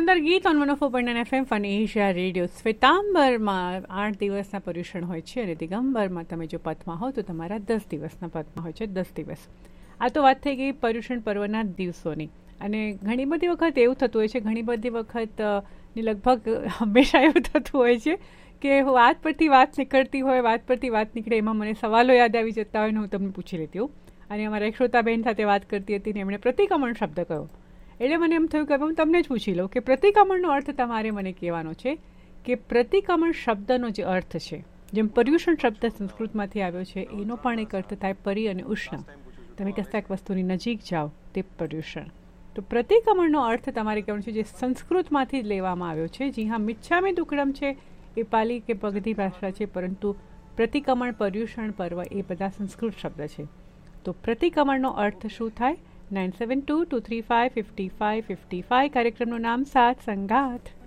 સુંદર ગીત on 104.9 FM fun Asia radio. શ્વેતાંબરમાં 8 દિવસના પર્યુષણ હોય છે અને દિગંબરમાં તમે જો પથમાં હો તો તમારા 10 દિવસના પથમાં હોય છે 10 દિવસ. આ તો વાત થઈ ગઈ પર્યુષણ પર્વના દિવસોની. અને ઘણી બધી વખત એવું થતું હોય છે, ઘણી બધી વખત લગભગ હંમેશા એવું થતું હોય છે કે વાત પરથી વાત નીકળતી હોય, વાત પરથી વાત નીકળે એમાં મને સવાલો યાદ આવી જતા હોય ને હું તમને પૂછી લેતી હોઉં. અને અમારા એક શ્રોતાબેન સાથે વાત કરતી હતી ને એમણે પ્રતિક્રમણ શબ્દ કહ્યો. એટલે મને એમ થયું કે હું તમને જ પૂછી લઉં કે પ્રતિક્રમણનો અર્થ તમારે મને કહેવાનો છે કે પ્રતિક્રમણ શબ્દનો જે અર્થ છે, જેમ પર્યુષણ શબ્દ સંસ્કૃતમાંથી આવ્યો છે એનો પણ એક અર્થ થાય પરી અને ઉષ્ણ. તમે કશાક વસ્તુની નજીક જાઓ તે પર્યુષણ. તો પ્રતિક્રમણનો અર્થ તમારે કહેવાનો છે જે સંસ્કૃતમાંથી જ લેવામાં આવ્યો છે. જી હા, મિચ્છામી દુક્કડમ છે એ પાલી કે પગધી ભાષા છે, પરંતુ પ્રતિક્રમણ, પર્યુષણ પર્વ એ બધા સંસ્કૃત શબ્દ છે. તો પ્રતિક્રમણનો અર્થ શું થાય? 972-235-5555 કાર્યક્રમનું નામ સાથ સંગાથ.